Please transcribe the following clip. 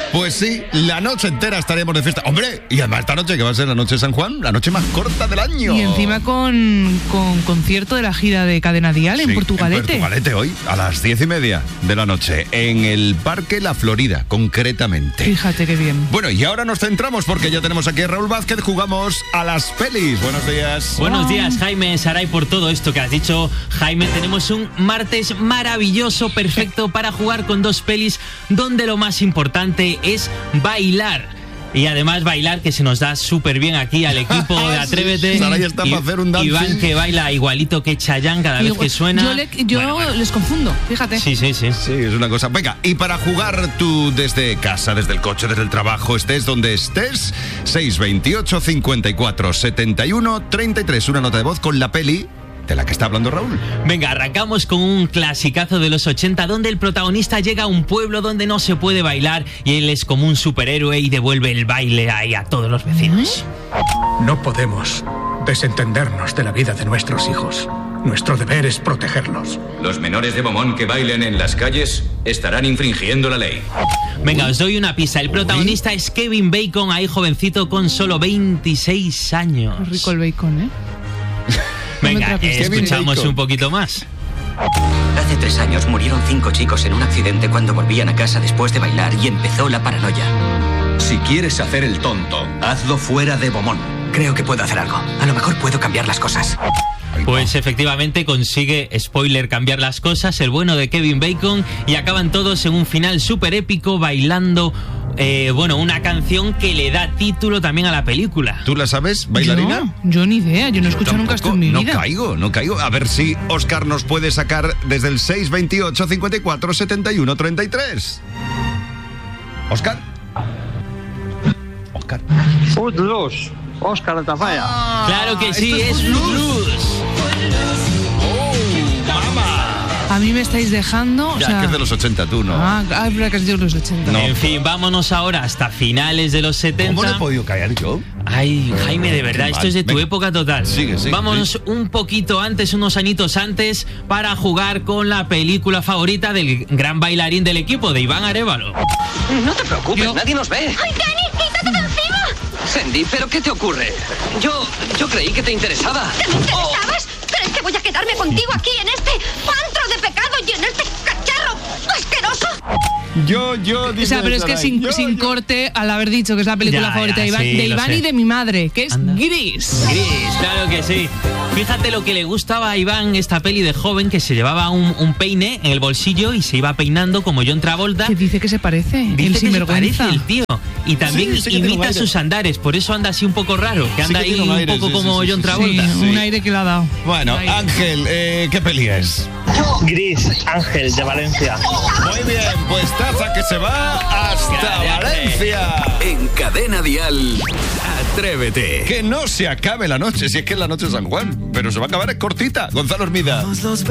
Pues sí, la noche entera estaremos de fiesta. Hombre, y además esta noche que va a ser la noche de San Juan, la noche más corta del año. Y encima con concierto de la gira de Cadena Dial en Portugalete. En Portugalete hoy, a las 10:30 de la noche, en el Parque La Florida, concretamente. Fíjate qué bien. Bueno, y ahora nos centramos porque ya tenemos aquí a Raúl Vázquez, jugamos a las pelis. Buenos días. Buenos días, Jaime, Saray, por todo esto que has dicho. Jaime, tenemos un martes maravilloso, perfecto para jugar con dos pelis donde lo más importante es bailar. Y además bailar, que se nos da súper bien aquí al equipo de Atrévete. Saray está para hacer un dancing. Iván, que baila igualito que Chayanne cada vez que suena. Yo les confundo, fíjate. Sí. Sí, es una cosa. Venga, y para jugar tú desde casa, desde el coche, desde el trabajo, estés donde estés, 628 54 71 33. Una nota de voz con la peli de la que está hablando Raúl. Venga, arrancamos con un clasicazo de los 80 donde el protagonista llega a un pueblo donde no se puede bailar y él es como un superhéroe y devuelve el baile ahí a todos los vecinos. No podemos desentendernos de la vida de nuestros hijos. Nuestro deber es protegerlos. Los menores de Beaumont que bailen en las calles estarán infringiendo la ley. Venga, os doy una pista. El protagonista es Kevin Bacon, ahí jovencito con solo 26 años. Qué rico el bacon, ¿eh? Venga, escuchamos un poquito más. Hace 3 años murieron 5 chicos en un accidente cuando volvían a casa después de bailar y empezó la paranoia. Si quieres hacer el tonto, hazlo fuera de Beaumont. Creo que puedo hacer algo. A lo mejor puedo cambiar las cosas. Pues efectivamente consigue, spoiler, cambiar las cosas, el bueno de Kevin Bacon, y acaban todos en un final súper épico bailando, una canción que le da título también a la película. ¿Tú la sabes, bailarina? Yo ni idea, yo no escucho nunca esto en mi vida. No caigo. A ver si Óscar nos puede sacar desde el 628 54 71 33. ¿Óscar? Footloose, Óscar de Tafalla. Claro que sí, es Footloose. A mí me estáis dejando... Que es de los 80, tú, ¿no? Es verdad que es de los 80. No. En fin, vámonos ahora hasta finales de los 70. ¿Cómo le he podido caer yo? Ay, Jaime, de verdad, esto es de tu época total. Sigue. Vámonos un poquito antes, unos añitos antes, para jugar con la película favorita del gran bailarín del equipo, de Iván Arévalo. No te preocupes, nadie nos ve. ¡Ay, Kenny, quítate de encima! Sandy, ¿pero qué te ocurre? Yo creí que te interesaba. ¿Te interesabas? ¿Crees que voy a quedarme contigo aquí en este antro de pecado y en este cacharro asqueroso? O sea, pero es que sin corte, al haber dicho que es la película favorita de Iván, y de mi madre, que es Gris. Gris, claro que sí. Fíjate lo que le gustaba a Iván esta peli de joven, que se llevaba un peine en el bolsillo y se iba peinando como John Travolta. Que dice que se parece. Dice que se parece el tío. Y también imita sus andares, por eso anda así un poco raro, que anda ahí un poco como John Travolta. Sí, un aire que le ha dado. Bueno, Ángel, ¿qué peli es? Gris, Ángel, de Valencia. Muy bien, pues taza que se va hasta Valencia. En Cadena Dial, Atrévete. Que no se acabe la noche, si es que es la noche de San Juan, pero se va a acabar, es cortita. Gonzalo Hermida.